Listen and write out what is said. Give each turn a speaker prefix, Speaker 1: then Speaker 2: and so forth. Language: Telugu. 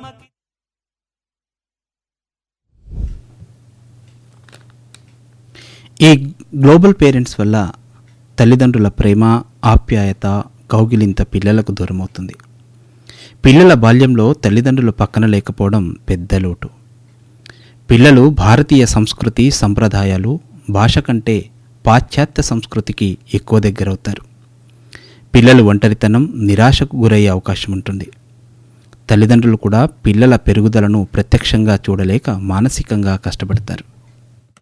Speaker 1: ఈ గ్లోబల్ పేరెంట్స్ వల్ల తల్లిదండ్రుల ప్రేమ, ఆప్యాయత, కౌగిలింత పిల్లలకు దూరమవుతుంది. పిల్లల బాల్యంలో తల్లిదండ్రులు పక్కన లేకపోవడం పెద్ద లోటు. పిల్లలు భారతీయ సంస్కృతి, సంప్రదాయాలు, భాష కంటే పాశ్చాత్య సంస్కృతికి ఎక్కువ దగ్గరవుతారు. పిల్లలు ఒంటరితనం, నిరాశకు గురయ్యే అవకాశం ఉంటుంది. తల్లిదండ్రులు కూడా పిల్లల పెరుగుదలను ప్రత్యక్షంగా చూడలేక మానసికంగా కష్టపడతారు.